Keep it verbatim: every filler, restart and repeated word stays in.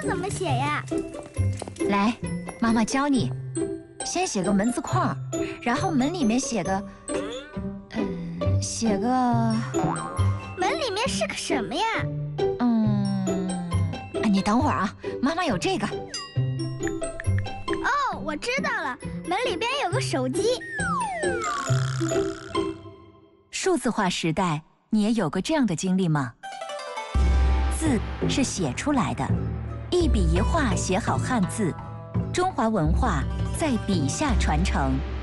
怎么写呀？ 来，妈妈教你。先写个门字框，然后门里面写个，嗯，写个…… 门里面是个什么呀？ 嗯，你等会儿啊，妈妈有这个。 哦，我知道了，门里边有个手机。 数字化时代，你也有过这样的经历吗？字是写出来的，一笔一画写好汉字，中华文化在笔下传承。